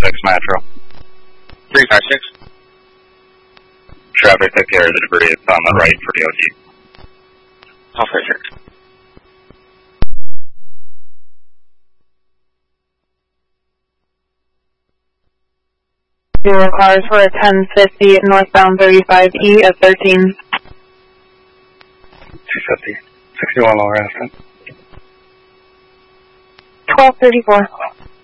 Metro. 356. Traffic took care of the debris. It's on the right for DOT. Okay, sir. Zero cars for a 1050 northbound 35E at 13. 250. 61 lower estimate. 1234.